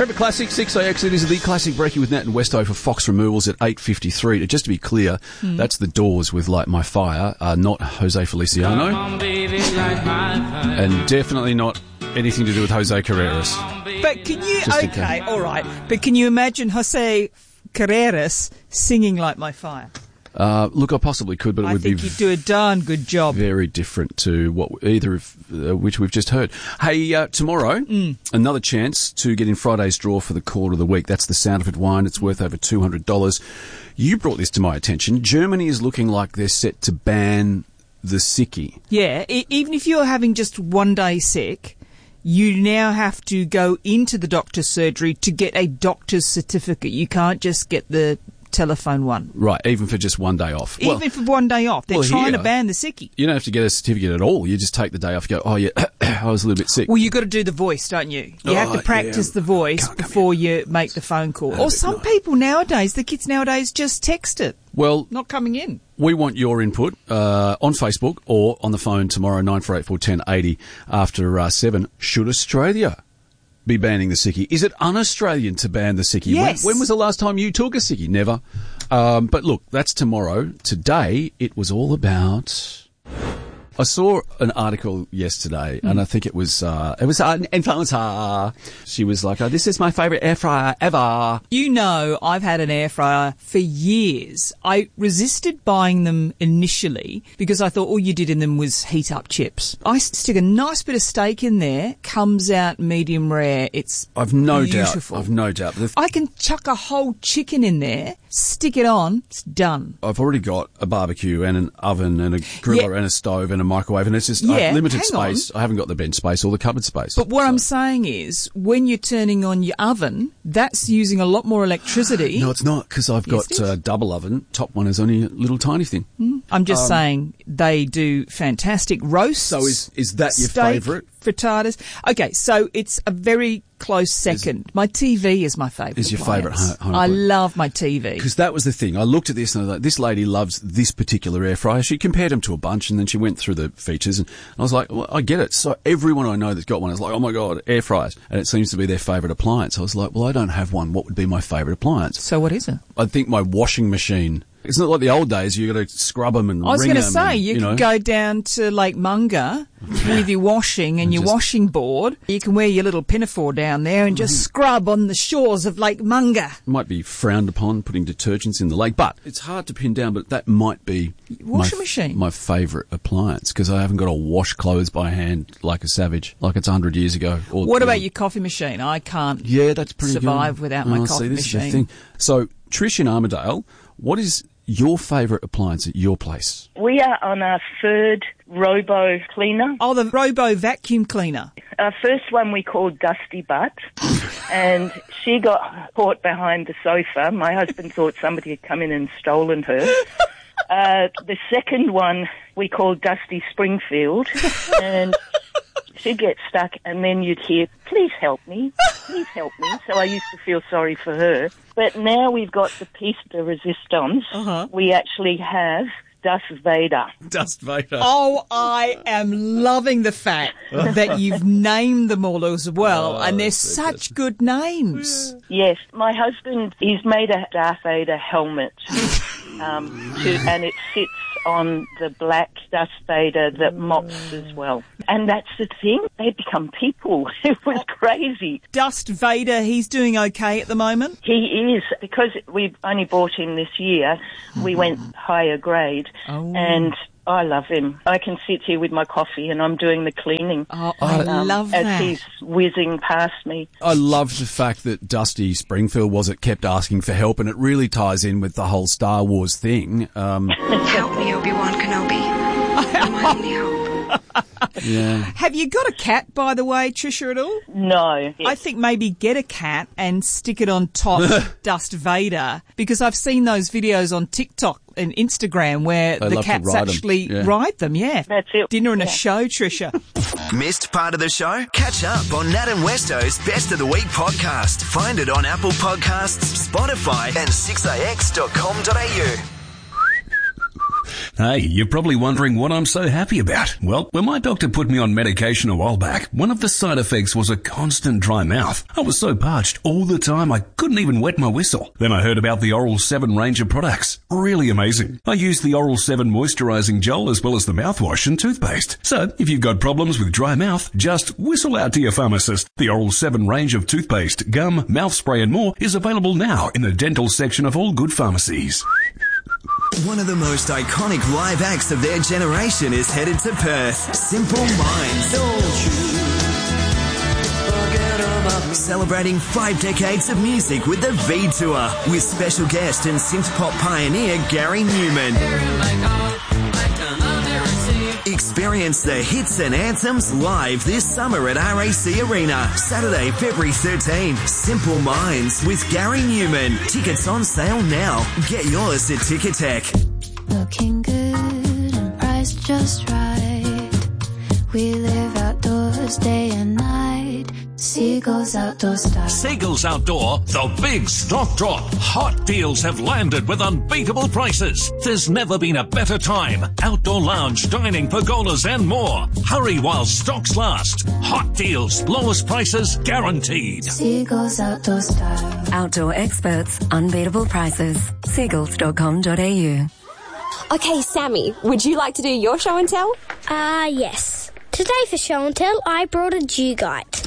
Trevor Classic, 6AX. It is the Classic Breaking with Nat and Westo for Fox Removals at 8:53. Just to be clear, that's the Doors with Light My Fire, not Jose Feliciano. And definitely not anything to do with Jose Carreras. But can you... Okay, all right. But can you imagine Jose Carreras singing Light My Fire? Look, I possibly could, but it would be... I think you'd do a darn good job. Very different to what either of which we've just heard. Hey, tomorrow, another chance to get in Friday's draw for the Quarter of the Week. That's the Soundford wine. It's worth over $200. You brought this to my attention. Germany is looking like they're set to ban the sickie. Yeah, even if you're having just one day sick, you now have to go into the doctor's surgery to get a doctor's certificate. You can't just get the telephone one. Right, even for just one day off. Even for one day off. They're trying to ban the sickie. You don't have to get a certificate at all. You just take the day off and go, oh, yeah, I was a little bit sick. Well, you've got to do the voice, don't you? You have to practice the voice before you make the phone call. Or some people nowadays, the kids nowadays, just text it. Well, not coming in. We want your input on Facebook or on the phone tomorrow, 94841080 after 7. Should Australia be banning the sickie? Is it un-Australian to ban the sickie? Yes. When was the last time you took a sickie? Never. But look, that's tomorrow. Today, it was all about... I saw an article yesterday, and I think it was an influencer. She was like, oh, this is my favourite air fryer ever. You know, I've had an air fryer for years. I resisted buying them initially because I thought all you did in them was heat up chips. I stick a nice bit of steak in there, comes out medium rare. It's beautiful. I've no doubt. I can chuck a whole chicken in there, stick it on, it's done. I've already got a barbecue and an oven and a griller and a stove and a microwave, and it's just limited space. I haven't got the bench space or the cupboard space. But what I'm saying is, when you're turning on your oven, that's using a lot more electricity. No, it's not, because I've got a double oven. Top one is only a little tiny thing. I'm just saying they do fantastic roasts. So is that your favourite? Frittatas. Okay, so it's a very close second. My TV is my favourite. Is your favourite home? I love my TV. Because that was the thing. I looked at this and I was like, this lady loves this particular air fryer. She compared them to a bunch, and then she went through the features, and I was like, well, I get it. So everyone I know that's got one is like, oh my God, air fryers. And it seems to be their favourite appliance. I was like, well, I don't have one. What would be my favourite appliance? So what is it? I think my washing machine. It's not like the old days. You got to scrub them and wring them. I was going to say, you could go down to Lake Munga with your washing and your washing board. You can wear your little pinafore down there and just scrub on the shores of Lake Munga. Might be frowned upon putting detergents in the lake, but it's hard to pin down. But that might be washing machine. My favourite appliance, because I haven't got to wash clothes by hand like a savage, like it's 100 years ago. What about your coffee machine? I can't that's pretty survive good. without my coffee this machine. Is the thing. So, Trish in Armidale, what is your favourite appliance at your place? We are on our third Robo cleaner. Oh, the Robo vacuum cleaner. Our first one we called Dusty Butt, and she got caught behind the sofa. My husband thought somebody had come in and stolen her. The second one we called Dusty Springfield, and she'd get stuck, and then you'd hear, please help me, please help me. So I used to feel sorry for her. But now we've got the piece de resistance. We actually have Darth Vader. Darth Vader. Oh, I am loving the fact that you've named them all as well, and they're such good names. Yes, my husband, he's made a Darth Vader helmet, and it sits on the black Darth Vader that mops as well. And that's the thing, they become people. It was crazy. Darth Vader, he's doing okay at the moment? He is, because we've only bought him this year. We went higher grade, and I love him. I can sit here with my coffee and I'm doing the cleaning. Oh, I love that. As he's whizzing past me. I love the fact that Dusty Springfield kept asking for help, and it really ties in with the whole Star Wars thing. Help me, Obi-Wan Kenobi. I'm my only hope. Yeah. Have you got a cat, by the way, Trisha, at all? No. I think maybe get a cat and stick it on top of Darth Vader, because I've seen those videos on TikTok and Instagram where the cats actually ride them. Yeah. That's it. Dinner and a show, Trisha. Missed part of the show? Catch up on Nat and Westo's Best of the Week podcast. Find it on Apple Podcasts, Spotify and 6AX.com.au. Hey, you're probably wondering what I'm so happy about. Well, when my doctor put me on medication a while back, one of the side effects was a constant dry mouth. I was so parched all the time I couldn't even wet my whistle. Then I heard about the Oral 7 range of products. Really amazing. I use the Oral 7 moisturising gel as well as the mouthwash and toothpaste. So, if you've got problems with dry mouth, just whistle out to your pharmacist. The Oral 7 range of toothpaste, gum, mouth spray and more is available now in the dental section of all good pharmacies. One of the most iconic live acts of their generation is headed to Perth. Simple Minds. Don't you forget about me. Celebrating 5 decades of music with the V Tour with special guest and synth pop pioneer Gary Newman. Experience the hits and anthems live this summer at RAC Arena. Saturday, February 13. Simple Minds with Gary Newman. Tickets on sale now. Get yours at Ticketek. Looking good and priced just right. We live outdoors day and night. Seagulls Outdoor Style. Seagulls Outdoor, the big stock drop. Hot deals have landed with unbeatable prices. There's never been a better time. Outdoor lounge, dining, pergolas and more. Hurry while stocks last. Hot deals, lowest prices guaranteed. Seagulls Outdoor Style. Outdoor experts, unbeatable prices. Seagulls.com.au. Okay, Sammy, would you like to do your show and tell? Yes. Today for show and tell, I brought a Dugite.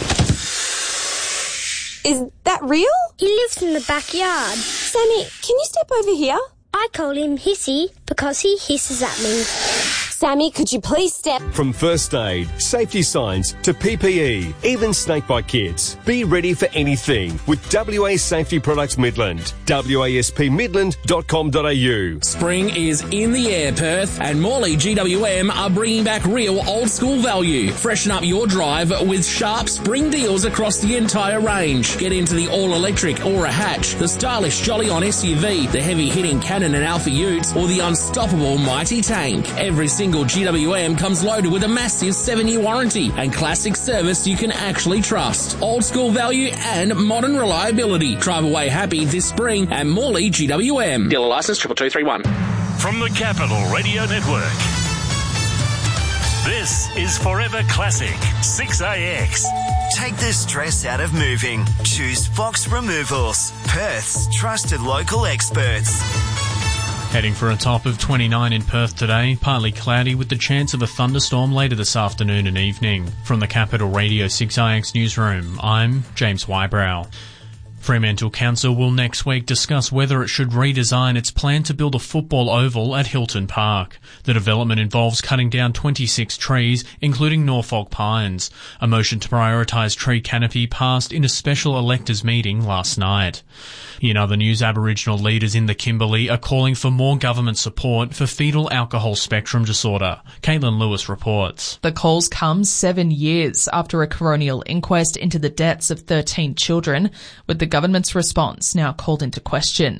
Is that real? He lives in the backyard. Sammy, can you step over here? I call him Hissy because he hisses at me. Sammy, could you please step? From first aid, safety signs to PPE, even snakebite kits. Be ready for anything with WA Safety Products Midland. waspmidland.com.au. Spring is in the air, Perth, and Morley GWM are bringing back real old school value. Freshen up your drive with sharp spring deals across the entire range. Get into the all-electric Aura Hatch, the stylish Jolly-On SUV, the heavy-hitting Cannon and Alpha Utes, or the unstoppable Mighty Tank. Every single GWM comes loaded with a massive 7-year warranty and classic service you can actually trust. Old school value and modern reliability. Drive away happy this spring at Morley GWM. Dealer license 22231. From the Capital Radio Network, this is Forever Classic 6AX. Take the stress out of moving. Choose Fox Removals, Perth's trusted local experts. Heading for a top of 29 in Perth today, partly cloudy with the chance of a thunderstorm later this afternoon and evening. From the Capital Radio 6IX newsroom, I'm James Wybrow. Fremantle Council will next week discuss whether it should redesign its plan to build a football oval at Hilton Park. The development involves cutting down 26 trees, including Norfolk pines. A motion to prioritise tree canopy passed in a special electors meeting last night. In other news, Aboriginal leaders in the Kimberley are calling for more government support for fetal alcohol spectrum disorder. Caitlin Lewis reports. The calls come 7 years after a coronial inquest into the deaths of 13 children, with the government's response now called into question.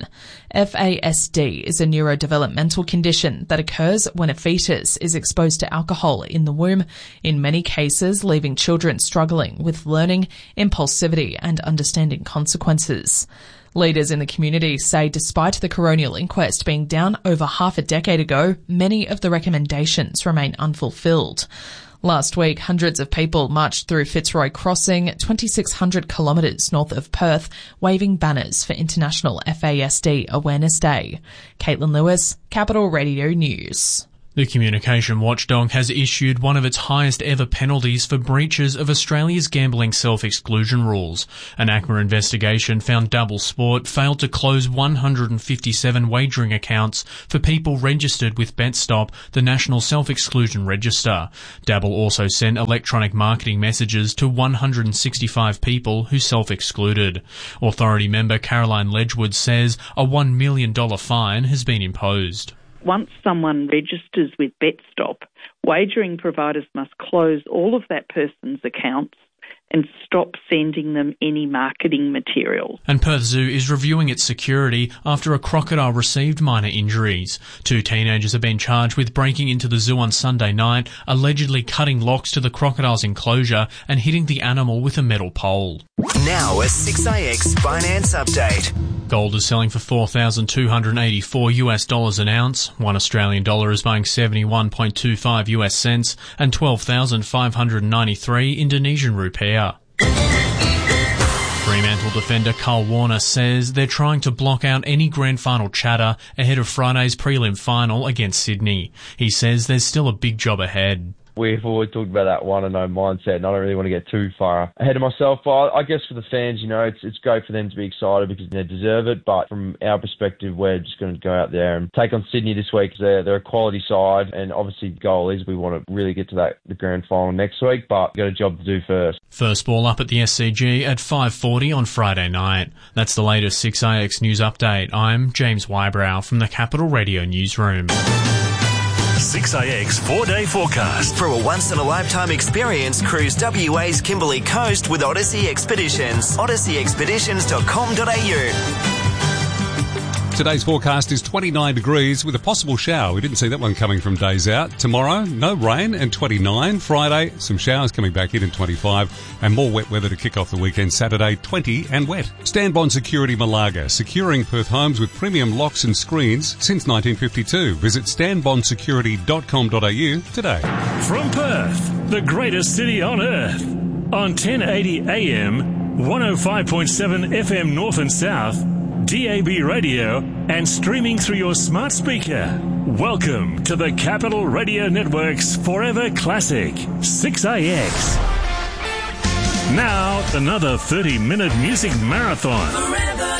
FASD is a neurodevelopmental condition that occurs when a fetus is exposed to alcohol in the womb, in many cases leaving children struggling with learning, impulsivity and understanding consequences. Leaders in the community say despite the coronial inquest being down over half a decade ago, many of the recommendations remain unfulfilled. Last week, hundreds of people marched through Fitzroy Crossing, 2,600 kilometres north of Perth, waving banners for International FASD Awareness Day. Caitlin Lewis, Capital Radio News. The communication watchdog has issued one of its highest ever penalties for breaches of Australia's gambling self-exclusion rules. An ACMA investigation found Double Sport failed to close 157 wagering accounts for people registered with BetStop, the National Self-Exclusion Register. Dabble also sent electronic marketing messages to 165 people who self-excluded. Authority member Caroline Ledgewood says a $1 million fine has been imposed. Once someone registers with BetStop, wagering providers must close all of that person's accounts and stop sending them any marketing material. And Perth Zoo is reviewing its security after a crocodile received minor injuries. 2 teenagers have been charged with breaking into the zoo on Sunday night, allegedly cutting locks to the crocodile's enclosure and hitting the animal with a metal pole. Now a 6AX finance update. Gold is selling for $4,284 US an ounce. 1 Australian dollar is buying 71.25 US cents and 12,593 Indonesian rupiah. Fremantle defender Carl Warner says they're trying to block out any grand final chatter ahead of Friday's prelim final against Sydney. He says there's still a big job ahead. We've always talked about that 1-0 mindset, and I don't really want to get too far ahead of myself. But I guess for the fans, it's great for them to be excited because they deserve it. But from our perspective, we're just going to go out there and take on Sydney this week. They're a quality side, and obviously the goal is we want to really get to the grand final next week. But we've got a job to do first. First ball up at the SCG at 5:40 on Friday night. That's the latest 6AX news update. I'm James Wybrow from the Capital Radio Newsroom. 6AX 4-day forecast. For a once-in-a-lifetime experience, cruise WA's Kimberley Coast with Odyssey Expeditions. odysseyexpeditions.com.au. Today's forecast is 29 degrees with a possible shower. We didn't see that one coming from days out. Tomorrow, no rain and 29. Friday, some showers coming back in 25 and more wet weather to kick off the weekend. Saturday, 20 and wet. Stanbond Security Malaga, securing Perth homes with premium locks and screens since 1952. Visit stanbondsecurity.com.au today. From Perth, the greatest city on earth, on 1080 AM, 105.7 FM North and South, DAB radio, and streaming through your smart speaker. Welcome to the Capital Radio Network's Forever Classic, 6AX. Now, another 30-minute music marathon. Forever